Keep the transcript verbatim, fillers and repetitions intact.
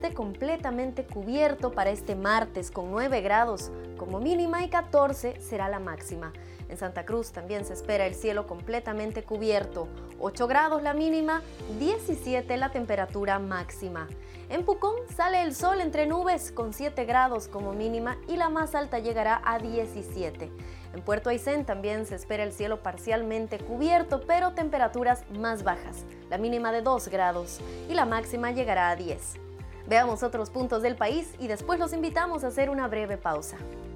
completamente cubierto para este martes con nueve grados como mínima y catorce será la máxima. En Santa Cruz también se espera el cielo completamente cubierto, ocho grados la mínima, diecisiete la temperatura máxima. En Pucón sale el sol entre nubes con siete grados como mínima y la más alta llegará a diecisiete. En Puerto Aysén también se espera el cielo parcialmente cubierto, pero temperaturas más bajas, la mínima de dos grados y la máxima llegará a diez. Veamos otros puntos del país y después los invitamos a hacer una breve pausa.